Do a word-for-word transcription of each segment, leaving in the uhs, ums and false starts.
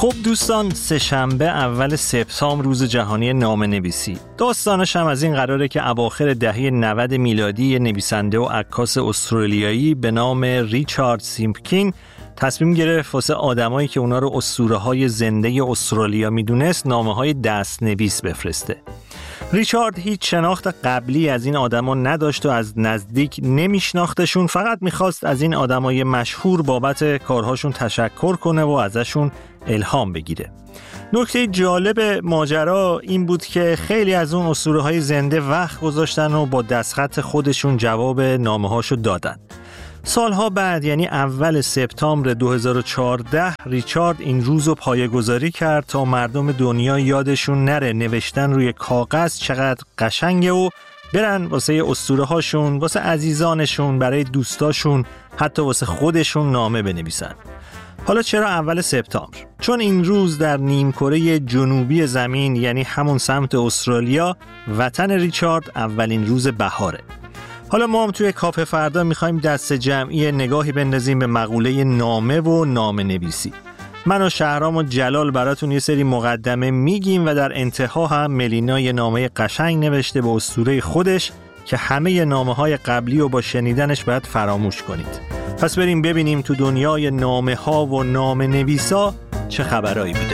خب دوستان، سه‌شنبه اول سپتامبر روز جهانی نامه‌نویسی. داستانش هم از این قراره که اواخر دهه نود میلادی نویسنده و عکاس استرالیایی به نام ریچارد سیمپکین تصمیم گرفت واسه آدمایی که اونا رو اسطوره‌های زنده استرالیا میدونست نامه‌های دست‌نویس بفرسته. ریچارد هیچ شناخت قبلی از این آدما نداشت و از نزدیک نمیشناختشون، فقط میخواست از این آدمای مشهور بابت کارهاشون تشکر کنه و ازشون الهام بگیره. نکته جالب ماجرا این بود که خیلی از اون اسطوره‌های زنده وقت گذاشتن و با دستخط خودشون جواب نامه‌هاشو دادن. سالها بعد، یعنی اول سپتامبر دو هزار و چهارده، ریچارد این روزو پایه‌گذاری کرد تا مردم دنیا یادشون نره نوشتن روی کاغذ چقدر قشنگه و برن واسه اسطوره‌هاشون، واسه عزیزانشون، برای دوستاشون، حتی واسه خودشون نامه بنویسن. حالا چرا اول سپتامبر؟ چون این روز در نیمکره جنوبی زمین، یعنی همون سمت استرالیا، وطن ریچارد، اولین روز بهاره. حالا ما هم توی کافه فردا میخوایم دست جمعی نگاهی بندازیم به مقوله نامه و نامه نویسی. من و شهرام و جلال براتون یه سری مقدمه میگیم و در انتها هم ملینا یه نامه قشنگ نوشته به اسطوره خودش که همه نامه‌های قبلی رو با شنیدنش باید فراموش کنید. پس بریم ببینیم تو دنیای نامه ها و نامه نویسا چه خبرایی بوده.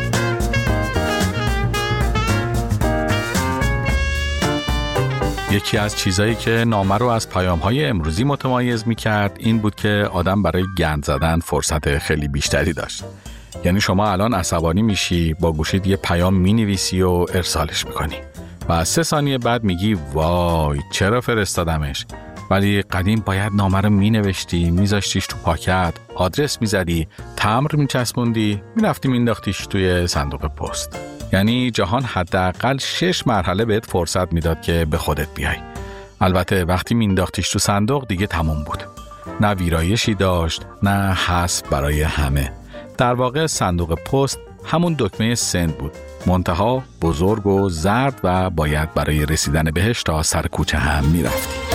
یکی از چیزایی که نامه رو از پیام‌های امروزی متمایز می‌کرد این بود که آدم برای گند زدن فرصت خیلی بیشتری داشت. یعنی شما الان عصبانی میشی، با گوشیت یه پیام می‌نویسی و ارسالش می‌کنی و سه ثانیه بعد میگی وای چرا فرستادمش. ولی قدیم باید نامه رو می‌نوشتی، می‌ذاشتیش تو پاکت، آدرس می‌زدی، تمبر می‌چسبوندی، می‌رفتی مینداختیش توی صندوق پست. یعنی جهان حداقل شش مرحله بهت فرصت میداد که به خودت بیای. البته وقتی مینداختیش تو صندوق دیگه تموم بود. نه ویرایشی داشت، نه حذف برای همه. در واقع صندوق پست همون دکمه سند بود. منتها بزرگ و زرد و باید برای رسیدن بهش تا سر کوچه هم میرفتی.